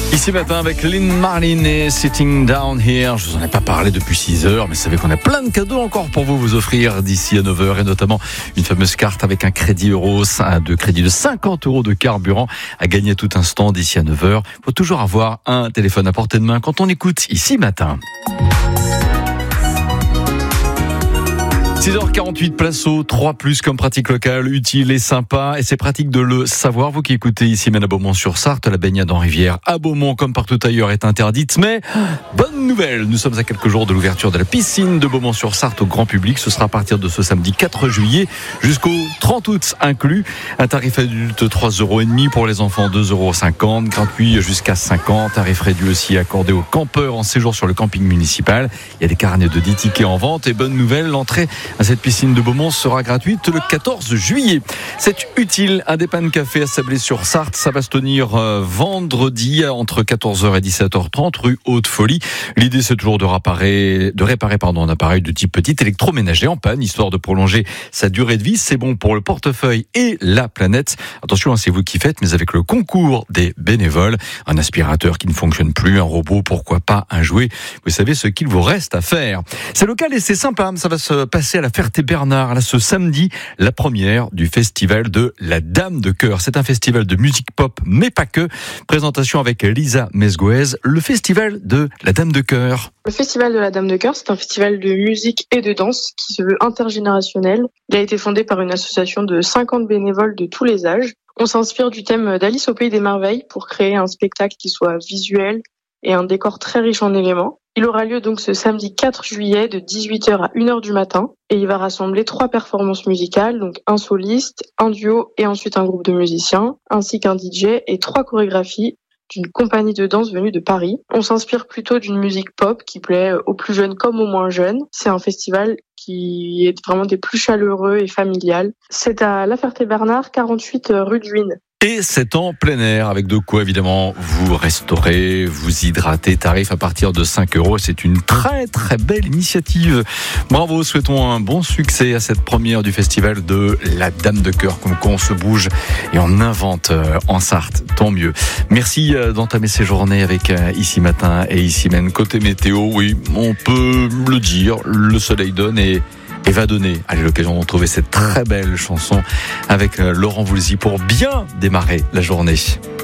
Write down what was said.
Ici matin avec Lynn Marlin et Sitting Down Here. Je vous en ai pas parlé depuis 6 heures, mais vous savez qu'on a plein de cadeaux encore pour vous offrir d'ici à 9 heures, et notamment une fameuse carte avec un crédit de crédit de 50 € de carburant à gagner à tout instant d'ici à 9 heures. Faut toujours avoir un téléphone à portée de main quand on écoute Ici matin. 6h48, place au 3+, comme pratique locale, utile et sympa. Et c'est pratique de le savoir. Vous qui écoutez ici même à Beaumont-sur-Sarthe, la baignade en rivière à Beaumont, comme partout ailleurs, est interdite. Mais bonne nouvelle, nous sommes à quelques jours de l'ouverture de la piscine de Beaumont-sur-Sarthe au grand public. Ce sera à partir de ce samedi 4 juillet jusqu'au 30 août inclus. Un tarif adulte 3,50 € pour les enfants 2,50 €, gratuit jusqu'à 5 ans. Tarif réduit aussi accordé aux campeurs en séjour sur le camping municipal. Il y a des carnets de 10 tickets en vente. Et bonne nouvelle, l'entrée à cette piscine de Beaumont sera gratuite le 14 juillet. C'est utile, un dépanne café à Sablé-sur-Sarthe. Ça va se tenir vendredi entre 14h et 17h30 rue Haute-Folie. L'idée, c'est toujours de réparer un appareil de type petit électroménager en panne, histoire de prolonger sa durée de vie. C'est bon pour le portefeuille et la planète. Attention, c'est vous qui faites, mais avec le concours des bénévoles. Un aspirateur qui ne fonctionne plus, un robot, pourquoi pas un jouet. Vous savez ce qu'il vous reste à faire. C'est local et c'est sympa. Ça va se passer à la Ferté-Bernard, là, ce samedi, la première du festival de la Dame de Cœur. C'est un festival de musique pop, mais pas que. Présentation avec Lisa Mesgoez, le festival de la Dame de Cœur. Le festival de la Dame de Cœur, c'est un festival de musique et de danse qui se veut intergénérationnel. Il a été fondé par une association de 50 bénévoles de tous les âges. On s'inspire du thème d'Alice au Pays des Merveilles pour créer un spectacle qui soit visuel et un décor très riche en éléments. Il aura lieu donc ce samedi 4 juillet de 18h à 1h du matin et il va rassembler 3 performances musicales, donc un soliste, un duo et ensuite un groupe de musiciens, ainsi qu'un DJ et 3 chorégraphies d'une compagnie de danse venue de Paris. On s'inspire plutôt d'une musique pop qui plaît aux plus jeunes comme aux moins jeunes. C'est un festival qui est vraiment des plus chaleureux et familial. C'est à La Ferté-Bernard, 48 rue de Huine. Et c'est en plein air, avec de quoi évidemment vous restaurer, vous hydrater, tarif à partir de 5 €. C'est une très très belle initiative. Bravo, souhaitons un bon succès à cette première du festival de la Dame de Cœur. Comme quoi on se bouge et on invente en Sarthe, tant mieux. Merci d'entamer ces journées avec Ici Matin et Ici Même. Côté météo, oui, on peut le dire, le soleil donne et va donner. Allez, l'occasion de retrouver cette très belle chanson avec Laurent Voulzy pour bien démarrer la journée.